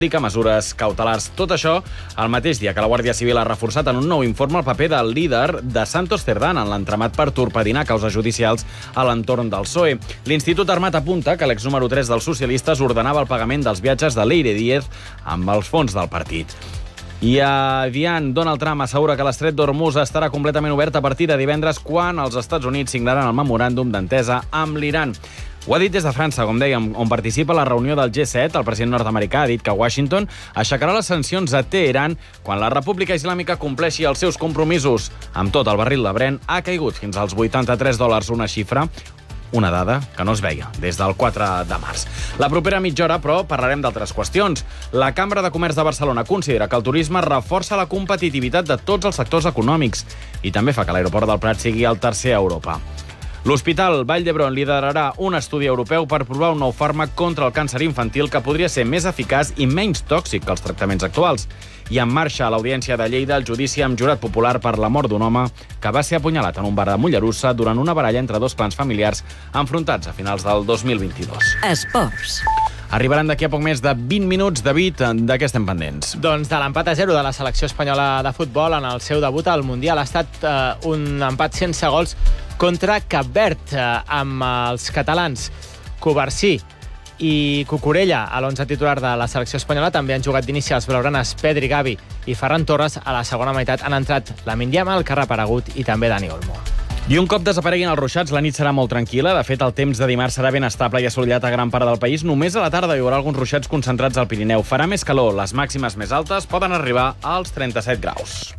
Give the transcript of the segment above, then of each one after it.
aplica mesures cautelars. Tot això el mateix dia que la Guàrdia Civil ha reforçat en un nou informe el paper del líder de Santos Cerdán en l'entramat per torpedinar causes judicials a l'entorn del PSOE. L'Institut Armat apunta que l'ex número 3 dels socialistes ordenava el pagament dels viatges de Leire Díez amb els fons del partit. I a Dian, Donald Trump assegura que l'estret d'Hormuz estarà completament obert a partir de divendres quan els Estats Units signaran el memoràndum d'entesa amb l'Iran. Ho ha dit des de França, com dèiem, on participa a la reunió del G7. El president nord-americà ha dit que Washington aixecarà les sancions a Teheran quan la República Islàmica compleixi els seus compromisos. Amb tot, el barril de Brent ha caigut fins als $83, una xifra, una dada que no es veia des del 4 de març. La propera mitja hora, però, parlarem d'altres qüestions. La Cambra de Comerç de Barcelona considera que el turisme reforça la competitivitat de tots els sectors econòmics i també fa que l'aeroport del Prat sigui el tercer a Europa. L'Hospital Vall d'Hebron liderarà un estudi europeu per provar un nou fàrmac contra el càncer infantil que podria ser més eficaç i menys tòxic que els tractaments actuals. I en marxa a l'Audiència de Lleida el judici amb jurat popular per la mort d'un home que va ser apunyalat en un bar de Mollerussa durant una baralla entre dos clans familiars enfrontats a finals del 2022. Esports. Arribaran d'aquí a poc més de 20 minuts. David, de què estem pendents? Doncs de l'empat a 0 de la selecció espanyola de futbol en el seu debut al Mundial. Ha estat un empat sense gols contra Cap Verd, amb els catalans Covarsí i Cucurella a l'11 titular de la selecció espanyola. També han jugat d'inici els blaugranes Pedri, Gavi i Ferran Torres. A la segona meitat han entrat Lamine Yamal, que ha reaparegut, i també Dani Olmo. I un cop desapareguin els ruixats, la nit serà molt tranquil·la. De fet, el temps de dimarts serà ben estable i assolellat a gran part del país. Només a la tarda hi haurà alguns ruixats concentrats al Pirineu. Farà més calor. Les màximes més altes poden arribar als 37 graus.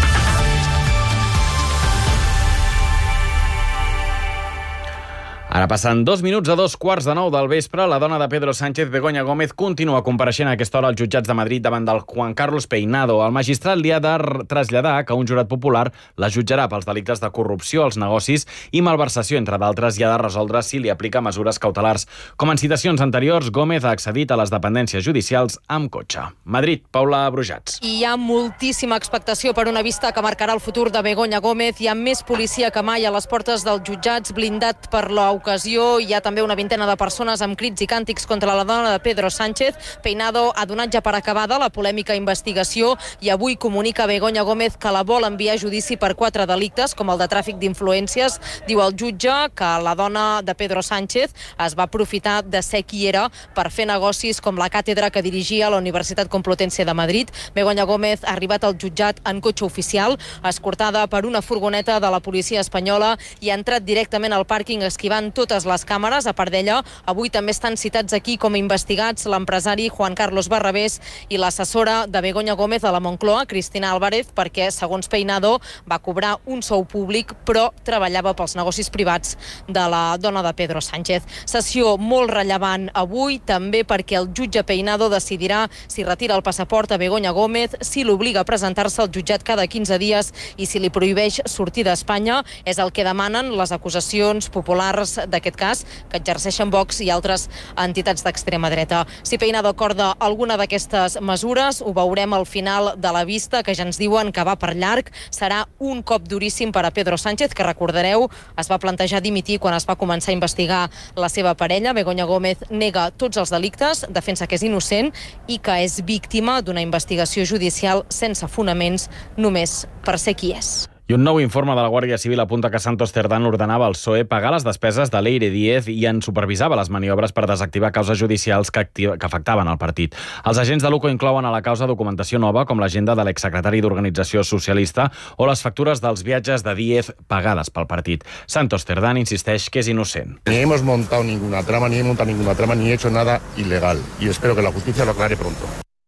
Ara passen 2 minuts a 2:15 del vespre. La dona de Pedro Sánchez, Begoña Gómez, continua compareixent a aquesta hora als jutjats de Madrid davant del Juan Carlos Peinado. El magistrat li ha de traslladar que un jurat popular la jutjarà pels delictes de corrupció als negocis i malversació, entre d'altres, i ha de resoldre si li aplica mesures cautelars. Com en citacions anteriors, Gómez ha accedit a les dependències judicials amb cotxe. Madrid, Paula Brujats. Hi ha moltíssima expectació per una vista que marcarà el futur de Begoña Gómez. Hi ha més policia que mai a les portes dels jutjats, blindat per l'ocasió. Hi ha també una vintena de persones amb crits i càntics contra la dona de Pedro Sánchez. Peinado ha donat ja per acabada la polèmica investigació i avui comunica a Begoña Gómez que la vol enviar a judici per 4 delictes, com el de tràfic d'influències. Diu el jutge que la dona de Pedro Sánchez es va aprofitar de ser qui era per fer negocis com la càtedra que dirigia a la Universitat Complutense de Madrid. Begoña Gómez ha arribat al jutjat en cotxe oficial, escortada per una furgoneta de la policia espanyola, i ha entrat directament al pàrquing esquivant totes les càmeres. A part d'ella, avui també estan citats aquí com a investigats l'empresari Juan Carlos Barrabés i l'assessora de Begoña Gómez a la Moncloa, Cristina Álvarez, perquè, segons Peinado, va cobrar un sou públic però treballava pels negocis privats de la dona de Pedro Sánchez. Sessió molt rellevant avui, també perquè el jutge Peinado decidirà si retira el passaport a Begoña Gómez, si l'obliga a presentar-se al jutjat cada 15 dies i si li prohibeix sortir d'Espanya. És el que demanen les acusacions populars d'aquest cas, que exerceixen Vox i altres entitats d'extrema dreta. Si Peinado acorda alguna d'aquestes mesures, ho veurem al final de la vista, que ja ens diuen que va per llarg. Serà un cop duríssim per a Pedro Sánchez, que, recordareu, es va plantejar dimitir quan es va començar a investigar la seva parella. Begoña Gómez nega tots els delictes, defensa que és innocent i que és víctima d'una investigació judicial sense fonaments, només per ser qui és. I un nou informe de la Guàrdia Civil apunta que Santos Cerdán ordenava al PSOE pagar les despeses de Leire Díez i en supervisava les maniobres per desactivar causes judicials que afectaven el partit. Els agents de l'UCO inclouen a la causa documentació nova, com l'agenda de l'exsecretari d'Organització Socialista o les factures dels viatges de Díez pagades pel partit. Santos Cerdán insisteix que és innocent. Ni hemos montado ninguna trama, ni he hecho nada ilegal. Y espero que la justicia lo aclare pronto.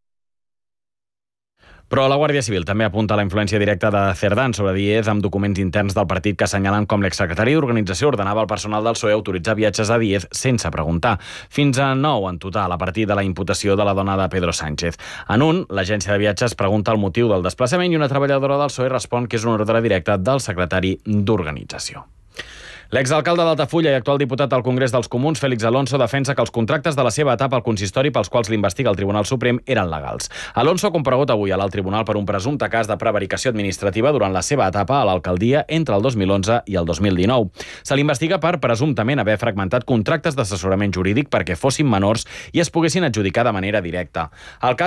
Però la Guàrdia Civil també apunta a la influència directa de Cerdán sobre Díez amb documents interns del partit que assenyalen com l'exsecretari d'Organització ordenava al personal del PSOE autoritzar viatges a Díez sense preguntar. Fins a 9 en total a partir de la imputació de la dona de Pedro Sánchez. En un, l'agència de viatges pregunta el motiu del desplaçament i una treballadora del PSOE respon que és un ordre directe del secretari d'Organització. L'exalcalde d'Altafulla i actual diputat al Congrés dels Comuns, Félix Alonso, defensa que els contractes de la seva etapa al consistori pels quals l'investiga el Tribunal Suprem eren legals. Alonso ha comparegut avui a l'alt tribunal per un presumpte cas de prevaricació administrativa durant la seva etapa a l'alcaldia entre el 2011 i el 2019. Se l'investiga per presumptament haver fragmentat contractes d'assessorament jurídic perquè fossin menors i es poguessin adjudicar de manera directa. El cas